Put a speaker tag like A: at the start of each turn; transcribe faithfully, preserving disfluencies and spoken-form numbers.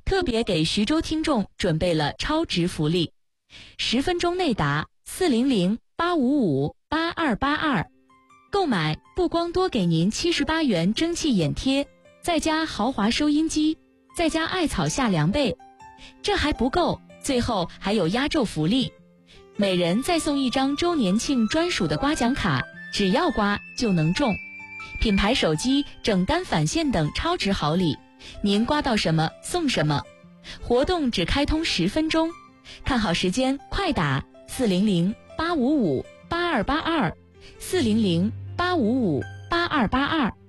A: 特别给徐州听众准备了超值福利，十分钟内答四零零八五五八二八二，购买不光多给您七十八元蒸汽眼贴，再加豪华收音机，再加艾草夏凉被。这还不够，最后还有压轴福利，每人再送一张周年庆专属的刮奖卡，只要刮就能中。品牌手机、整单返现等超值好礼，您刮到什么送什么。活动只开通十分钟，看好时间，快打四零零八五五八二八二，四零零八五五八二八二。